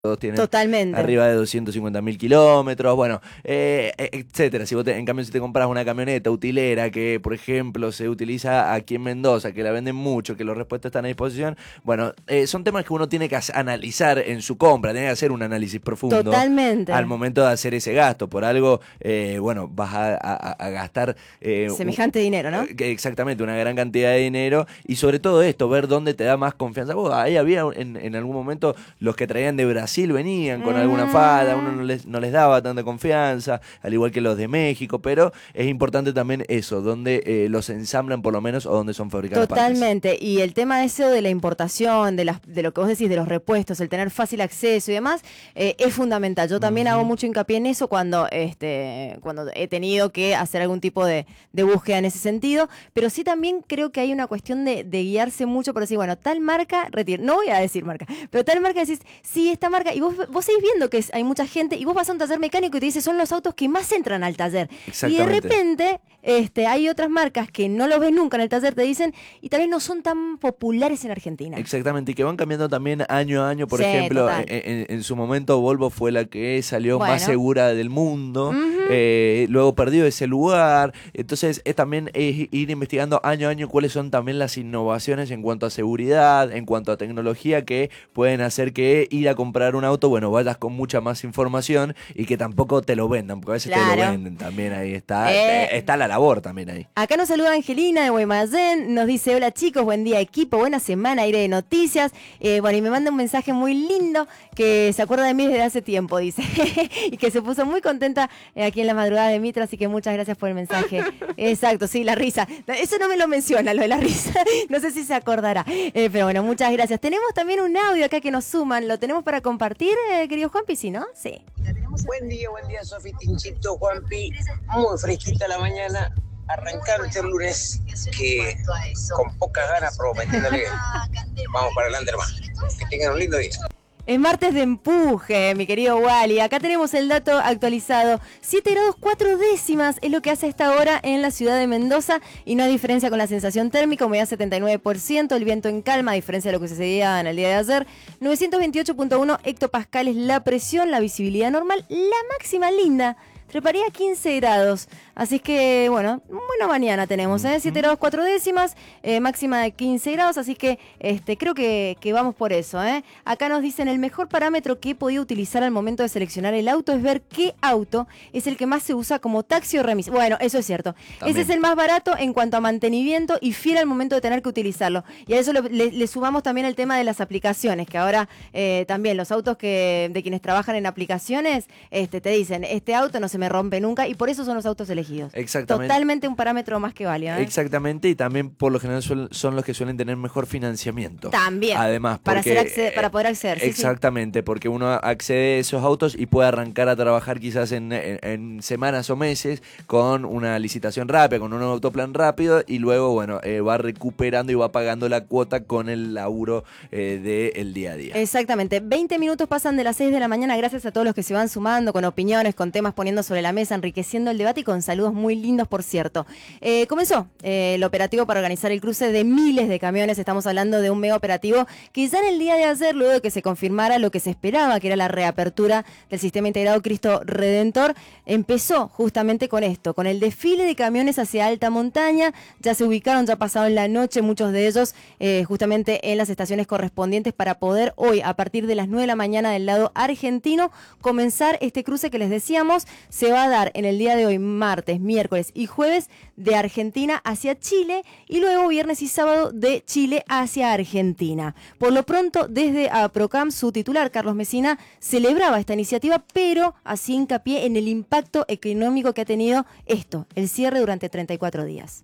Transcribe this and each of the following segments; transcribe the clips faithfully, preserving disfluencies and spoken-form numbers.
todos tienen Totalmente. arriba de doscientos cincuenta mil kilómetros, bueno, eh, etcétera. Si vos te, en cambio, si te compras una camioneta utilera que, por ejemplo, se utiliza aquí en Mendoza, que la venden mucho, que los repuestos están a disposición, bueno, eh, son temas que uno tiene que analizar en su compra, tiene que hacer un análisis profundo. Totalmente. Al momento de hacer ese gasto. Por algo, eh, bueno, vas a, a, a gastar... Eh, semejante un, dinero, ¿no? Exactamente, una gran cantidad de dinero, y sobre todo esto, ver dónde te da más confianza. Vos, ahí había en, en algún momento los que traían de Brasil venían con alguna fada, uno no les, no les daba tanta confianza, al igual que los de México, pero es importante también eso, donde eh, los ensamblan por lo menos o donde son fabricados. Totalmente, y el tema eso de la importación, de, las, de lo que vos decís, de los repuestos, el tener fácil acceso y demás, eh, es fundamental. Yo también uh-huh. hago mucho hincapié en eso cuando, este, cuando he tenido que hacer algún tipo de, de búsqueda en ese sentido, pero sí también creo que hay una cuestión de, de guiarse mucho por decir, bueno, tal marca, retiro, no voy a decir marca, pero tal marca decís, sí, esta marca, y vos, vos seguís viendo que hay mucha gente, y vos vas a un taller mecánico y te dice, son los autos que más entran al taller. Y de repente este, hay otras marcas que no los ves nunca en el taller, te dicen, y tal vez no son tan populares en Argentina. Exactamente, y que van cambiando también año a año. Por sí, ejemplo, en, en, en su momento Volvo fue la que salió bueno. más segura del mundo, uh-huh. eh, luego perdió ese lugar. Entonces es también es ir investigando año a año cuáles son también las innovaciones en cuanto a seguridad, en cuanto a tecnología, que pueden hacer que ir a comprar un auto, bueno, vayas con mucha más información y que tampoco te lo vendan, porque a veces claro. te lo venden también. Ahí está, eh, está la labor también ahí. Acá nos saluda Angelina de Guaymallén, nos dice, hola chicos, buen día equipo, buena semana, aire de noticias. Eh, bueno, y me manda un mensaje muy lindo, que se acuerda de mí desde hace tiempo, dice, y que se puso muy contenta eh, aquí en la madrugada de Mitra, así que muchas gracias por el mensaje. Exacto, sí, la risa. Eso no me lo menciona, lo de la risa, no sé si se acordará, eh, pero bueno, muchas gracias. Tenemos también un audio acá que nos suman, lo tenemos para compartir, eh, querido Juanpi, ¿sí, no? Sí. Buen día, buen día, Sofi, Tinchito, Juanpi, muy fresquita la mañana, arrancando este lunes que con pocas ganas, prometiéndole, vamos para adelante, hermano, que tengan un lindo día. Es martes de empuje, mi querido Wally. Acá tenemos el dato actualizado. siete grados cuatro décimas es lo que hace esta hora en la ciudad de Mendoza, y no hay diferencia con la sensación térmica, humedad setenta y nueve por ciento, el viento en calma, a diferencia de lo que sucedía en el día de ayer. novecientos veintiocho punto uno hectopascales la presión, la visibilidad normal, la máxima linda. Treparía a quince grados, así que, bueno, buena mañana tenemos, ¿eh? siete grados cuatro décimas, eh, máxima de quince grados, así que este, creo que, que vamos por eso, ¿eh? Acá nos dicen, el mejor parámetro que he podido utilizar al momento de seleccionar el auto es ver qué auto es el que más se usa como taxi o remis. Bueno, eso es cierto. También. Ese es el más barato en cuanto a mantenimiento y fiel al momento de tener que utilizarlo. Y a eso lo, le, le sumamos también el tema de las aplicaciones, que ahora eh, también los autos que de quienes trabajan en aplicaciones este, te dicen, este auto no se me rompe nunca, y por eso son los autos elegidos. Exactamente. Totalmente un parámetro más que válido, ¿eh? Exactamente, y también por lo general suel, son los que suelen tener mejor financiamiento. También. Además, porque, para, hacer acceder, para poder acceder. Sí, exactamente, sí. Porque uno accede a esos autos y puede arrancar a trabajar quizás en, en, en semanas o meses con una licitación rápida, con un autoplan rápido, y luego, bueno, eh, va recuperando y va pagando la cuota con el laburo eh, del día a día. Exactamente. veinte minutos pasan de las seis de la mañana, gracias a todos los que se van sumando con opiniones, con temas poniendo sobre la mesa, enriqueciendo el debate y con saludos muy lindos, por cierto. Eh, comenzó eh, el operativo para organizar el cruce de miles de camiones. Estamos hablando de un mega operativo que ya en el día de ayer, luego de que se confirmara lo que se esperaba, que era la reapertura del sistema integrado Cristo Redentor, empezó justamente con esto, con el desfile de camiones hacia alta montaña. Ya se ubicaron, ya pasaron la noche, muchos de ellos eh, justamente en las estaciones correspondientes, para poder hoy, a partir de las nueve de la mañana del lado argentino, comenzar este cruce que les decíamos. Se va a dar en el día de hoy, martes, miércoles y jueves, de Argentina hacia Chile, y luego viernes y sábado de Chile hacia Argentina. Por lo pronto, desde APROCAM, su titular, Carlos Mesina, celebraba esta iniciativa, pero hacía hincapié en el impacto económico que ha tenido esto, el cierre durante treinta y cuatro días.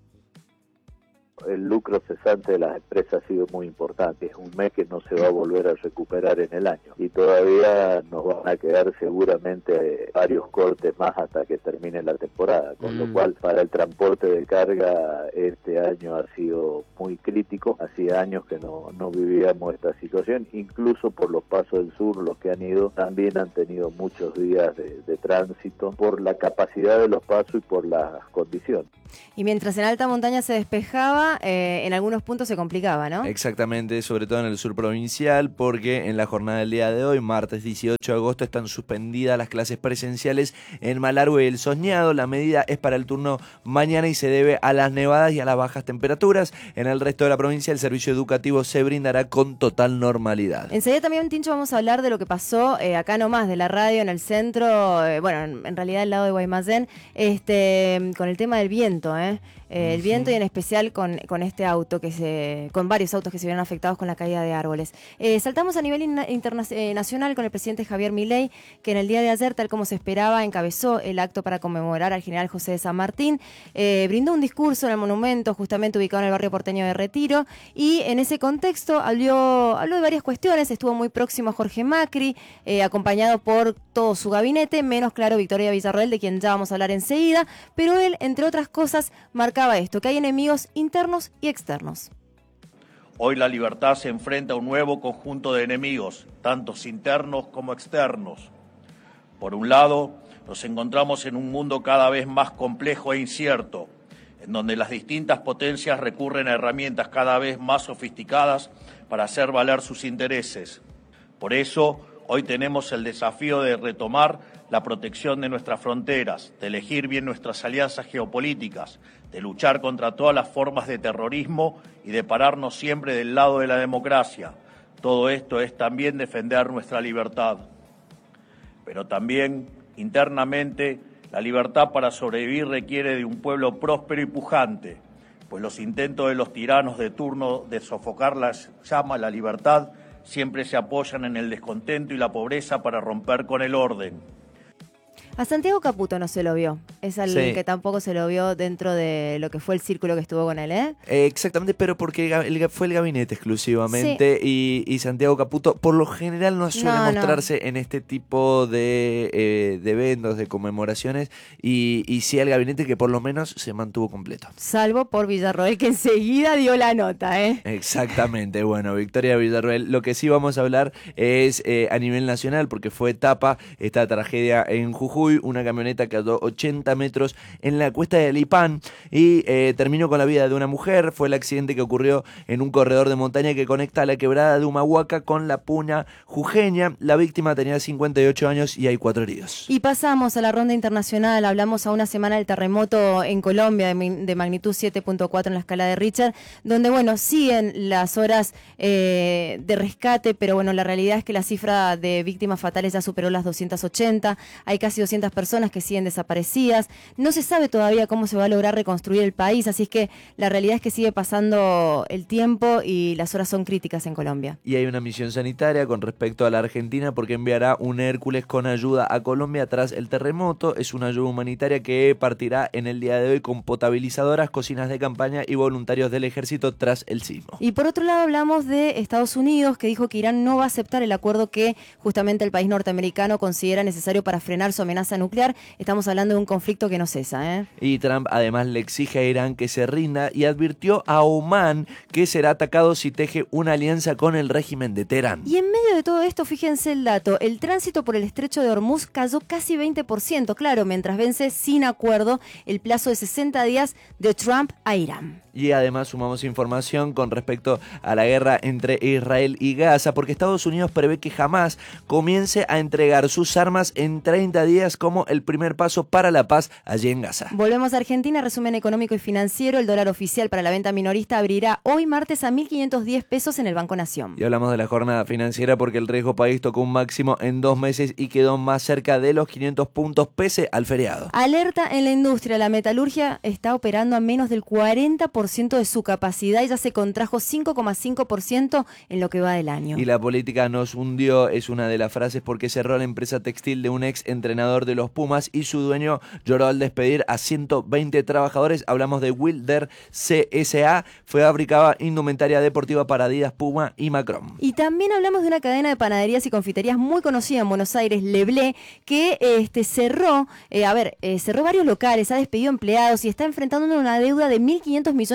El lucro cesante de las empresas ha sido muy importante. Es un mes que no se va a volver a recuperar en el año, y todavía nos van a quedar seguramente varios cortes más hasta que termine la temporada, con mm. lo cual para el transporte de carga este año ha sido muy crítico. Hacía años que no, no vivíamos esta situación, incluso por los pasos del sur, los que han ido también han tenido muchos días de, de tránsito por la capacidad de los pasos y por las condiciones. Y mientras en alta montaña se despejaba, eh, en algunos puntos se complicaba, ¿no? Exactamente, sobre todo en el sur provincial, porque en la jornada del día de hoy, martes dieciocho de agosto, están suspendidas las clases presenciales en Malargüe y El Soñado. La medida es para el turno mañana y se debe a las nevadas y a las bajas temperaturas. En el resto de la provincia, el servicio educativo se brindará con total normalidad. Enseguida también, Tincho, vamos a hablar de lo que pasó eh, acá nomás, de la radio en el centro, eh, bueno, en, en realidad al lado de Guaymallén, este, con el tema del viento, ¿eh? Eh, el viento y en especial con, con este auto, que se, con varios autos que se vieron afectados con la caída de árboles. Eh, saltamos a nivel internacional con el presidente Javier Milei, que en el día de ayer, tal como se esperaba, encabezó el acto para conmemorar al general José de San Martín, eh, brindó un discurso en el monumento justamente ubicado en el barrio porteño de Retiro, y en ese contexto habló, habló de varias cuestiones. Estuvo muy próximo a Jorge Macri, eh, acompañado por todo su gabinete, menos claro Victoria Villarroel, de quien ya vamos a hablar enseguida, pero él, entre otras cosas, marcaba esto, que hay enemigos internos y externos. Hoy la libertad se enfrenta a un nuevo conjunto de enemigos, tanto internos como externos. Por un lado, nos encontramos en un mundo cada vez más complejo e incierto, en donde las distintas potencias recurren a herramientas cada vez más sofisticadas para hacer valer sus intereses. Por eso, hoy tenemos el desafío de retomar la protección de nuestras fronteras, de elegir bien nuestras alianzas geopolíticas, de luchar contra todas las formas de terrorismo y de pararnos siempre del lado de la democracia. Todo esto es también defender nuestra libertad. Pero también, internamente, la libertad para sobrevivir requiere de un pueblo próspero y pujante, pues los intentos de los tiranos de turno de sofocar la llama, la libertad, siempre se apoyan en el descontento y la pobreza para romper con el orden. A Santiago Caputo no se lo vio. Es alguien sí. que tampoco se lo vio dentro de lo que fue el círculo que estuvo con él, ¿eh? Eh, exactamente, pero porque el, el, fue el gabinete exclusivamente, sí. y, y Santiago Caputo por lo general no suele no, mostrarse no. en este tipo de, eh, de eventos, de conmemoraciones, y, y sí al gabinete, que por lo menos se mantuvo completo. Salvo por Villarroel, que enseguida dio la nota, ¿eh? Exactamente, bueno, Victoria Villarroel. Lo que sí vamos a hablar es eh, a nivel nacional, porque fue etapa esta tragedia en Jujuy. Una camioneta cayó ochenta metros en la cuesta de Lipán y eh, terminó con la vida de una mujer. Fue el accidente que ocurrió en un corredor de montaña que conecta la quebrada de Humahuaca con la Puna jujeña. La víctima tenía cincuenta y ocho años y hay cuatro heridos. Y pasamos a la ronda internacional. Hablamos a una semana del terremoto en Colombia de, de magnitud siete punto cuatro en la escala de Richter, donde, bueno, siguen las horas eh, de rescate, pero bueno, la realidad es que la cifra de víctimas fatales ya superó las doscientas ochenta. Hay casi doscientas personas que siguen desaparecidas. No se sabe todavía cómo se va a lograr reconstruir el país, así es que la realidad es que sigue pasando el tiempo y las horas son críticas en Colombia. Y hay una misión sanitaria con respecto a la Argentina, porque enviará un Hércules con ayuda a Colombia tras el terremoto. Es una ayuda humanitaria que partirá en el día de hoy con potabilizadoras, cocinas de campaña y voluntarios del ejército tras el sismo. Y por otro lado hablamos de Estados Unidos, que dijo que Irán no va a aceptar el acuerdo que justamente el país norteamericano considera necesario para frenar su amenaza nuclear. Estamos hablando de un conflicto que no cesa, ¿eh? Y Trump además le exige a Irán que se rinda y advirtió a Omán que será atacado si teje una alianza con el régimen de Teherán. Y en medio de todo esto, fíjense el dato, el tránsito por el estrecho de Hormuz cayó casi veinte por ciento, claro, mientras vence sin acuerdo el plazo de sesenta días de Trump a Irán. Y además sumamos información con respecto a la guerra entre Israel y Gaza, porque Estados Unidos prevé que Hamás comience a entregar sus armas en treinta días como el primer paso para la paz allí en Gaza. Volvemos a Argentina, resumen económico y financiero. El dólar oficial para la venta minorista abrirá hoy martes a mil quinientos diez pesos en el Banco Nación. Y hablamos de la jornada financiera porque el riesgo país tocó un máximo en dos meses y quedó más cerca de los quinientos puntos pese al feriado. Alerta en la industria, la metalurgia está operando a menos del cuarenta por ciento de su capacidad y ya se contrajo cinco coma cinco por ciento en lo que va del año. Y la política nos hundió, es una de las frases porque cerró la empresa textil de un ex entrenador de los Pumas y su dueño lloró al despedir a ciento veinte trabajadores. Hablamos de Wilder C S A, fabricaba indumentaria deportiva para Adidas, Puma y Macron. Y también hablamos de una cadena de panaderías y confiterías muy conocida en Buenos Aires, Leblé, que este, cerró, eh, a ver, eh, cerró varios locales, ha despedido empleados y está enfrentando una deuda de mil quinientos millones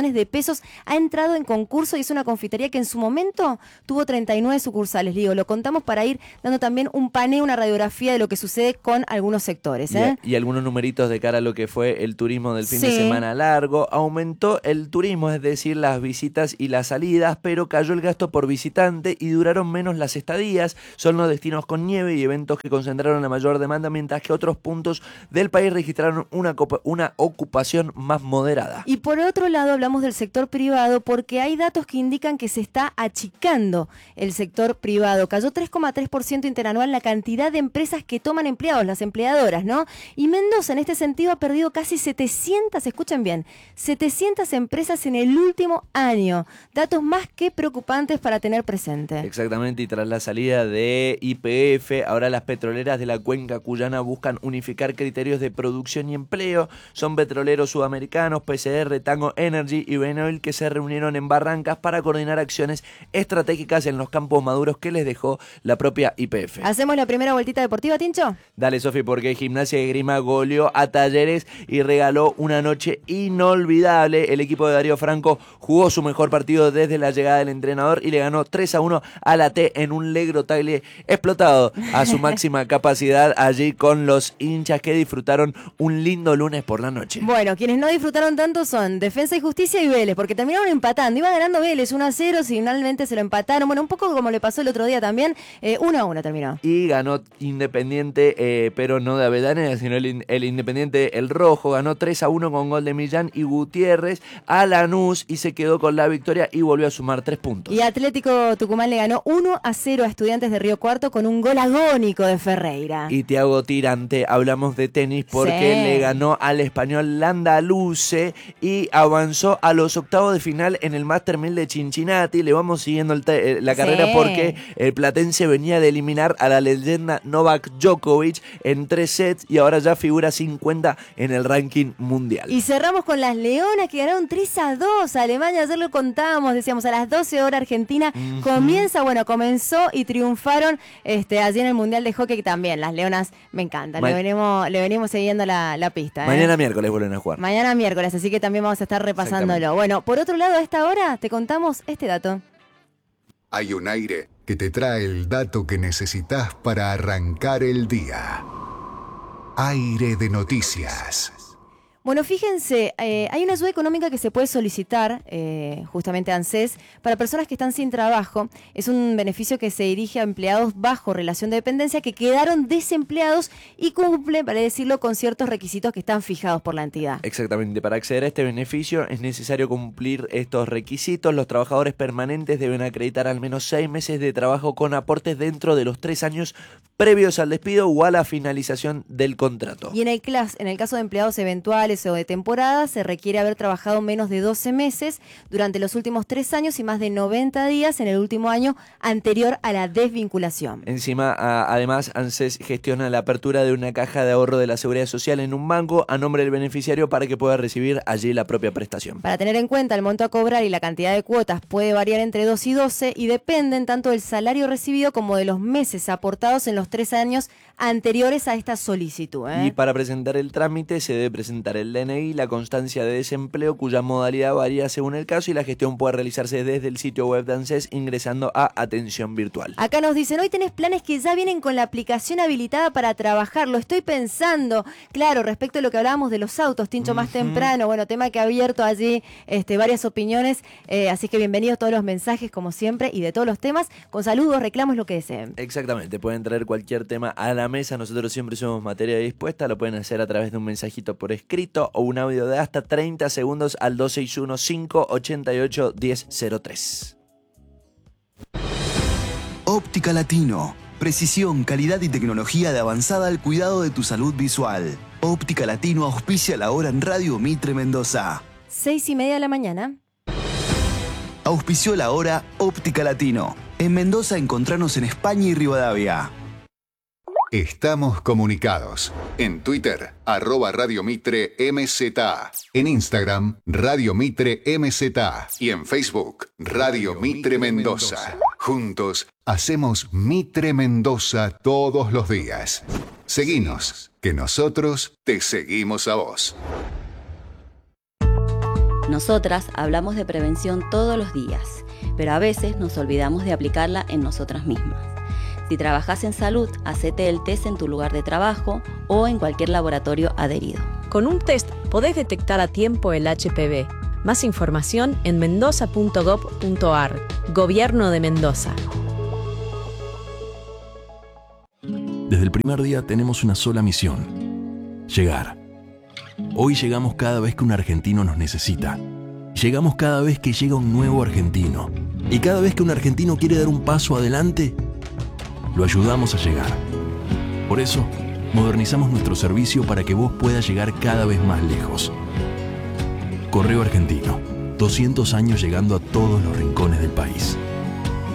millones de pesos, ha entrado en concurso y es una confitería que en su momento tuvo treinta y nueve sucursales. Digo, lo contamos para ir dando también un paneo, una radiografía de lo que sucede con algunos sectores. ¿eh? Y, y algunos numeritos de cara a lo que fue el turismo del fin sí. de semana largo. Aumentó el turismo, es decir, las visitas y las salidas, pero cayó el gasto por visitante y duraron menos las estadías. Son los destinos con nieve y eventos que concentraron la mayor demanda, mientras que otros puntos del país registraron una, una ocupación más moderada. Y por otro lado hablamos del sector privado porque hay datos que indican que se está achicando el sector privado. Cayó tres coma tres por ciento interanual la cantidad de empresas que toman empleados, las empleadoras, ¿no? Y Mendoza en este sentido ha perdido casi setecientas, escuchen bien, setecientas empresas en el último año. Datos más que preocupantes para tener presente. Exactamente, y tras la salida de Y P F, ahora las petroleras de la cuenca cuyana buscan unificar criterios de producción y empleo. Son petroleros sudamericanos, P C R, Tango Energy y Benoil, que se reunieron en Barrancas para coordinar acciones estratégicas en los campos maduros que les dejó la propia Y P F. ¿Hacemos la primera vueltita deportiva, Tincho? Dale, Sofi, porque Gimnasia de Grima goleó a Talleres y regaló una noche inolvidable. El equipo de Darío Franco jugó su mejor partido desde la llegada del entrenador y le ganó tres a uno a la T en un Legro Tagle explotado a su máxima capacidad allí con los hinchas que disfrutaron un lindo lunes por la noche. Bueno, quienes no disfrutaron tanto son Defensa y Justicia y Vélez, porque terminaron empatando. Iba ganando Vélez uno a cero, finalmente se lo empataron. Bueno, un poco como le pasó el otro día también, eh, uno a uno terminó. Y ganó Independiente, eh, pero no de Avellaneda, sino el, el Independiente, el rojo, ganó tres a uno con gol de Millán y Gutiérrez a Lanús y se quedó con la victoria y volvió a sumar tres puntos. Y Atlético Tucumán le ganó uno a cero a Estudiantes de Río Cuarto con un gol agónico de Ferreira. Y Thiago Tirante, hablamos de tenis porque sí. le ganó al español Landaluce y avanzó a los octavos de final en el Master mil de Cincinnati. Le vamos siguiendo el te- la carrera sí. porque el platense venía de eliminar a la leyenda Novak Djokovic en tres sets y ahora ya figura cincuenta en el ranking mundial. Y cerramos con las Leonas que ganaron tres a dos a Alemania. Ayer lo contábamos, decíamos a las doce horas Argentina uh-huh. comienza, bueno, comenzó y triunfaron este, allí en el Mundial de Hockey también. Las Leonas me encantan, Ma- le, venimos, le venimos siguiendo la, la pista. Mañana ¿eh? miércoles vuelven a jugar. Mañana miércoles, así que también vamos a estar repasándolo. Bueno, por otro lado, a esta hora te contamos este dato. Hay un aire que te trae el dato que necesitas para arrancar el día. Aire de noticias. Bueno, fíjense, eh, hay una ayuda económica que se puede solicitar, eh, justamente ANSES, para personas que están sin trabajo. Es un beneficio que se dirige a empleados bajo relación de dependencia que quedaron desempleados y cumplen, para decirlo, con ciertos requisitos que están fijados por la entidad. Exactamente, para acceder a este beneficio es necesario cumplir estos requisitos. Los trabajadores permanentes deben acreditar al menos seis meses de trabajo con aportes dentro de los tres años previos al despido o a la finalización del contrato. Y en el, clas- en el caso de empleados eventuales o de temporada, se requiere haber trabajado menos de doce meses durante los últimos tres años y más de noventa días en el último año anterior a la desvinculación. Encima, a, además, ANSES gestiona la apertura de una caja de ahorro de la Seguridad Social en un banco a nombre del beneficiario para que pueda recibir allí la propia prestación. Para tener en cuenta, el monto a cobrar y la cantidad de cuotas puede variar entre dos y doce y dependen tanto del salario recibido como de los meses aportados en los tres años anteriores a esta solicitud. ¿eh? Y para presentar el trámite se debe presentar el D N I, la constancia de desempleo, cuya modalidad varía según el caso, y la gestión puede realizarse desde el sitio web de ANSES ingresando a atención virtual. Acá nos dicen, hoy tenés planes que ya vienen con la aplicación habilitada para trabajar, lo estoy pensando. Claro, respecto a lo que hablábamos de los autos, Tincho, uh-huh. más temprano, bueno, tema que ha abierto allí este, varias opiniones, eh, así que bienvenidos todos los mensajes como siempre y de todos los temas, con saludos, reclamos, lo que deseen. Exactamente, pueden traer cualquier tema a la mesa, nosotros siempre somos materia dispuesta, lo pueden hacer a través de un mensajito por escrito o un audio de hasta treinta segundos al dos seis uno, cinco ocho ocho, uno cero cero tres. Óptica Latino. Precisión, calidad y tecnología de avanzada al cuidado de tu salud visual. Óptica Latino auspicia la hora en Radio Mitre Mendoza. Seis y media de la mañana. Auspició la hora Óptica Latino. En Mendoza encontranos en España y Rivadavia. Estamos comunicados. En Twitter, arroba Radio Mitre M Z A. En Instagram, Radio Mitre M Z A. Y en Facebook, Radio Mitre Mendoza. Juntos, hacemos Mitre Mendoza todos los días. Seguinos, que nosotros te seguimos a vos. Nosotras hablamos de prevención todos los días, pero a veces nos olvidamos de aplicarla en nosotras mismas. Si trabajas en salud, hacete el test en tu lugar de trabajo o en cualquier laboratorio adherido. Con un test podés detectar a tiempo el H P V. Más información en mendoza punto gob punto ar. Gobierno de Mendoza. Desde el primer día tenemos una sola misión: llegar. Hoy llegamos cada vez que un argentino nos necesita. Llegamos cada vez que llega un nuevo argentino. Y cada vez que un argentino quiere dar un paso adelante, lo ayudamos a llegar. Por eso, modernizamos nuestro servicio para que vos puedas llegar cada vez más lejos. Correo Argentino, doscientos años llegando a todos los rincones del país.